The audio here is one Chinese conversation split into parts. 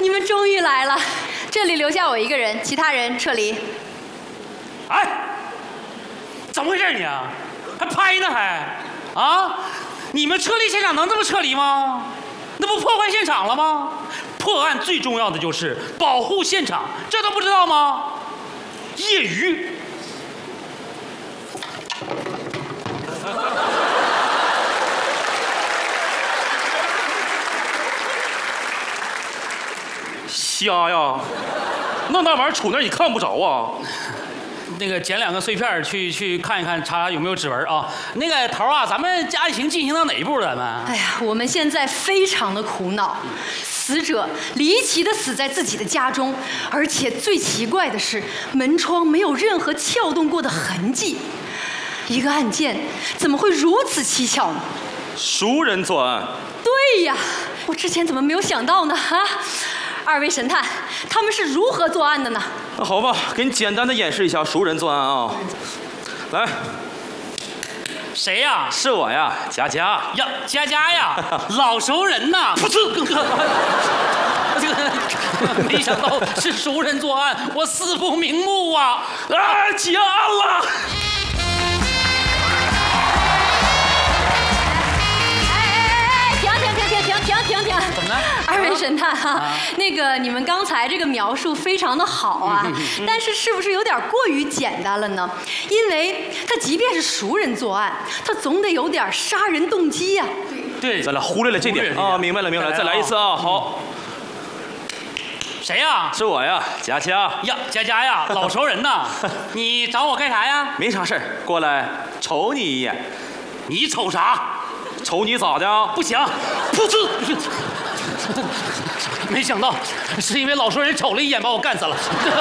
你们终于来了，这里留下我一个人，其他人撤离。 哎，怎么回事你啊？还拍呢还？啊？你们撤离现场能这么撤离吗？那不破坏现场了吗？破案最重要的就是保护现场，这都不知道吗？业余。 瞎呀？那玩意儿杵那儿你看不着啊？ 那个捡2个碎片去看一看，查查有没有指纹啊。那个头啊，咱们案情进行到哪一步了？咱们？ 哎呀，我们现在非常的苦恼，死者离奇的死在自己的家中，而且最奇怪的是，门窗没有任何撬动过的痕迹。一个案件怎么会如此蹊跷呢？ 熟人作案。 对呀，我之前怎么没有想到呢？啊！2位神探，他们是如何作案的呢？ 那好吧，给你简单的演示一下熟人作案啊。来， 谁呀？ 是我呀，佳佳。 呀，佳佳呀，老熟人呐！噗嗤，这个没想到是熟人作案，我死不瞑目啊！ 啊，结案了。 停！ 怎么了 ？2位神探哈，那个你们刚才这个描述非常的好啊，但是是不是有点过于简单了呢？因为他即便是熟人作案，他总得有点杀人动机呀。 对， 咱俩忽略了这点啊，明白了，再来一次啊，好。 谁呀？ 是我呀，佳佳。 呀，佳佳呀，老熟人呐！你找我干啥呀？ 没啥事儿，过来瞅你一眼。 你瞅啥？ 瞅你咋的？ 不行！噗嗤！没想到是因为老熟人瞅了一眼把我干死了，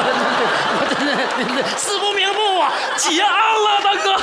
死不瞑目啊！ 结案了，大哥。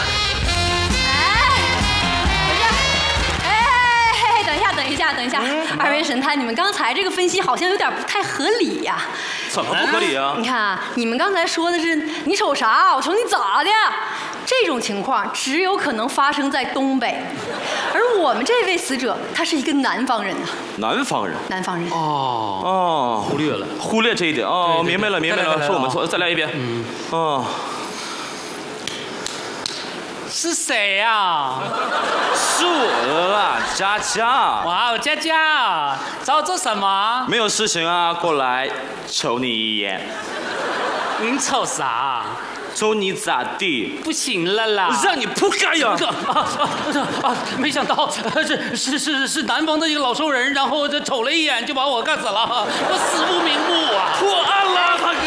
等一下，2位神探，你们刚才这个分析好像有点不太合理呀。 怎么不合理啊？ 你看啊，你们刚才说的是你瞅啥，我瞅你咋的，这种情况只有可能发生在东北，而我们这位死者他是一个南方人啊。 南方人。 哦， 忽略这一点哦，明白了，是我们错，再来一遍。 是谁呀？ 是我啦，佳佳。 哇，佳佳，找我做什么？ 没有事情啊，过来瞅你一眼。 你瞅啥？ 瞅你咋地？ 不行了啦！ 让你扑街呀！ 没想到是南方的一个老熟人，然后这瞅了一眼就把我干死了，我死不瞑目啊！ 破案了，大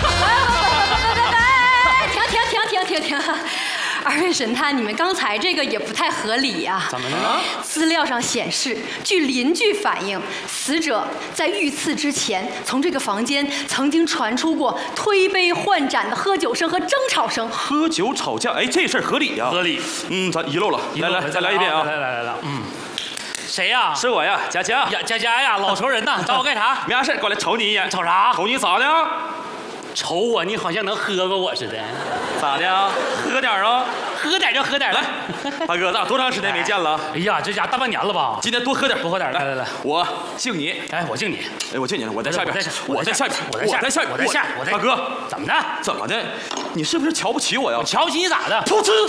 哥！停！2位神探，你们刚才这个也不太合理呀。 怎么了？ 资料上显示，据邻居反映，死者在遇刺之前，从这个房间曾经传出过推杯换盏的喝酒声和争吵声。 喝酒吵架，哎，这事儿合理呀。 合理。 咱遗漏了。来，再来一遍啊！ 来。谁呀？ 是我呀，佳佳。 呀，佳佳呀，老熟人呐，找我干啥？ 没啥事，过来瞅你一眼。 瞅啥？ 瞅你咋的？ 瞅我，你好像能喝过我似的。 咋的？喝点啊！ 喝点就喝点。 来，大哥，咱俩多长时间没见了？ 哎呀，这家大半年了吧？ 今天多喝点， 多喝点。来， 我敬你。 哎，我敬你。 哎，我敬你了。我在下边。 我在下边。 大哥， 怎么的？ 怎么的？你是不是瞧不起我呀？ 我瞧不起你咋的？ 噗嗤！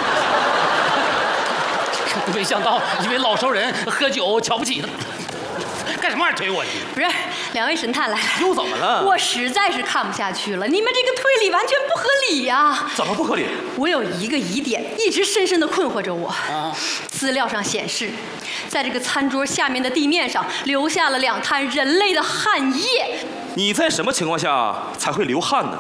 没想到因为老熟人喝酒瞧不起他。干什么玩意儿推我？ 不是，2位神探来， 又怎么了？ 我实在是看不下去了，你们这个推理完全不合理呀！ 怎么不合理？ 我有一个疑点，一直深深的困惑着我。资料上显示，在这个餐桌下面的地面上留下了2滩人类的汗液。 你在什么情况下才会流汗呢？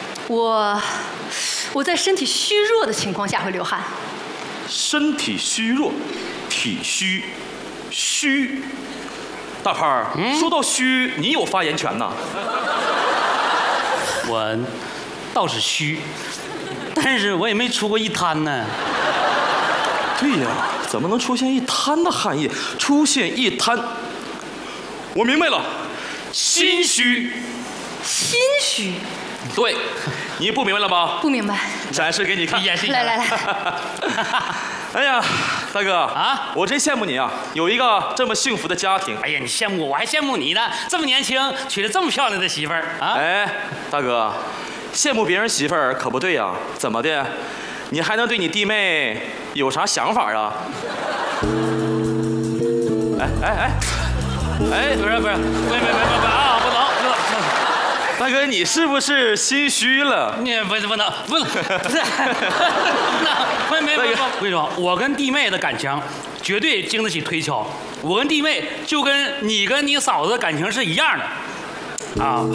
我在身体虚弱的情况下会流汗。 身体虚弱，体虚，虚。大胖儿，说到虚，你有发言权呐。 我倒是虚，但是我也没出过一滩呢。 对呀，怎么能出现一滩的汗液？出现一滩，我明白了，心虚。 心虚？ 对，你不明白了吧？ 不明白。 展示给你看。 演示一下。 来。 哎呀， 大哥啊， 我真羡慕你啊，有一个这么幸福的家庭。 哎呀，你羡慕我还羡慕你呢，这么年轻娶了这么漂亮的媳妇儿啊！ 哎，大哥，羡慕别人媳妇儿可不对呀、怎么的？你还能对你弟妹有啥想法啊？哎， 不是，没啊，不能。 大哥，你是不是心虚了？ 你不是，我跟你说，我跟弟妹的感情绝对经得起推敲。我跟弟妹就跟你跟你嫂子的感情是一样的，啊。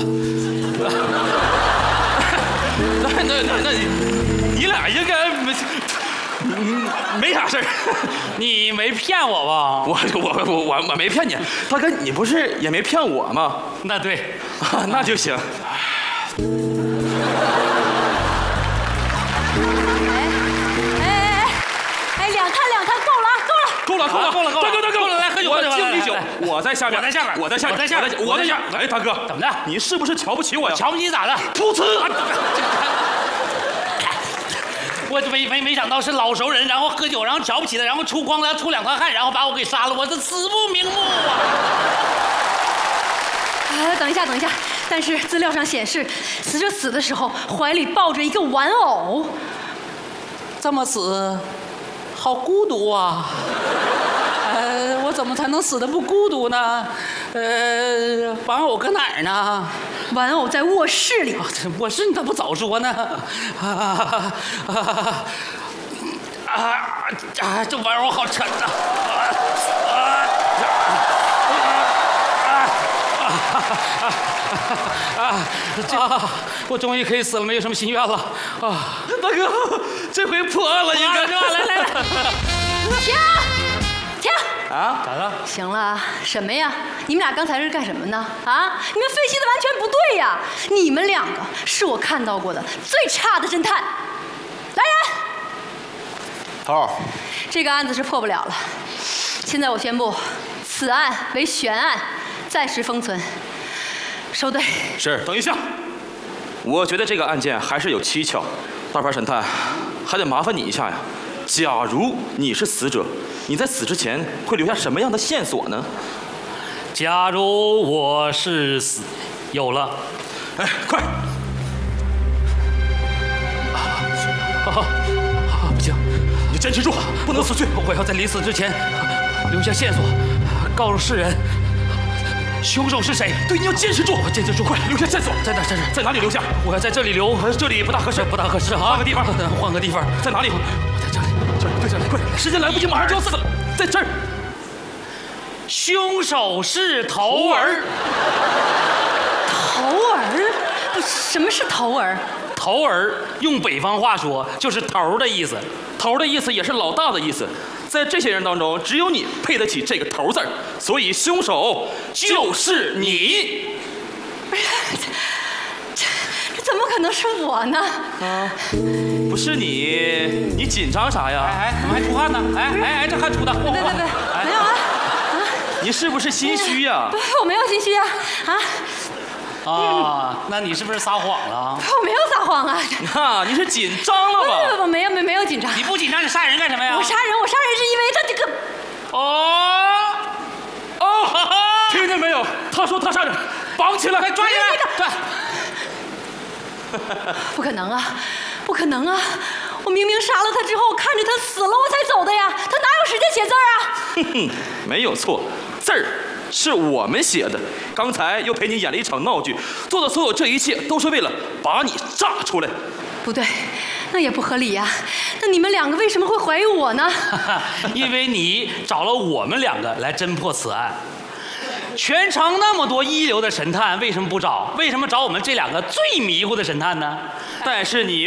那你俩应该没啥事儿。 你没骗我吧？ 我没骗你，大哥，你不是也没骗我吗？ 那对， 那就行。 哎，两摊，够了， 够了，大哥， 来喝酒， 我敬你酒，我在下面，我在下面。哎，大哥， 怎么的？ 你是不是瞧不起我呀？ 瞧不起咋的？ 噗呲！ 我没想到是老熟人，然后喝酒，然后瞧不起他，然后出2团汗，然后把我给杀了，我这死不瞑目啊！ 等一下，但是资料上显示，死者死的时候怀里抱着一个玩偶。 这么死，好孤独啊！我怎么才能死得不孤独呢？玩偶搁哪儿呢？ 玩偶在卧室里。 这卧室你咋不早说呢？这玩偶好沉呐！我终于可以死了，没有什么心愿了啊！ 大哥，这回破案了，应该。 来， 停！ 啊？ 咋了？ 行了，什么呀？你们俩刚才是干什么呢？啊！你们分析的完全不对呀！你们两个是我看到过的最差的侦探。来人！ 头， 这个案子是破不了了。现在我宣布，此案为悬案，暂时封存。收队。 是。等一下，我觉得这个案件还是有蹊跷。大牌神探，还得麻烦你一下呀。假如你是死者，你在死之前会留下什么样的线索呢？ 假如我是死，有了。 哎，快！ 不行， 你坚持住，不能死去。 我要在临死之前留下线索，告诉世人凶手是谁。 对，你要坚持住， 我坚持住， 快留下线索。 在哪？ 在哪里留下？ 我要在这里留， 这里不大合适， 啊！ 换个地方， 换个地方。 在哪里？ 我在这里， 对，这里，快！时间来不及，马上就要死了，在这儿。 凶手是头儿。 头儿？什么是头儿？ 头儿用北方话说就是头的意思， 头的意思也是老大的意思。在这些人当中，只有你配得起这个头字儿，所以凶手就是你。 这怎么可能是我呢？ 啊，不是你，你紧张啥呀？ 怎么还出汗呢？这汗出的。 对，没有啊。 你是不是心虚呀？ 对，我没有心虚啊。 那你是不是撒谎了？ 我没有撒谎啊。 你是紧张了吧？ 不，没有紧张。 你不紧张，你杀人干什么呀？ 我杀人是因为他这个。 听见没有？他说他杀人，绑起来， 抓起来！ 不可能啊！我明明杀了他之后，看着他死了，我才走的呀！他哪有时间写字啊？ 没有错，字儿是我们写的。刚才又陪你演了一场闹剧，做的所有这一切都是为了把你炸出来。 不对，那也不合理呀。那你们两个为什么会怀疑我呢？ 因为你找了我们两个来侦破此案。全城那么多一流的神探，为什么不找？为什么找我们这两个最迷糊的神探呢？ 但是你